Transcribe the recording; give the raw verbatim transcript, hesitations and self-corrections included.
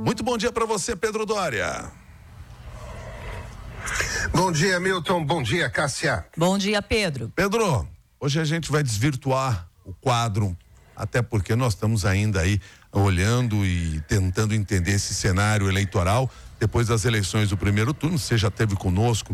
Muito bom dia para você, Pedro Doria. Bom dia, Milton. Bom dia, Cássia. Bom dia, Pedro. Pedro, hoje a gente vai desvirtuar o quadro, até porque nós estamos ainda aí olhando e tentando entender esse cenário eleitoral depois das eleições do primeiro turno. Você já esteve conosco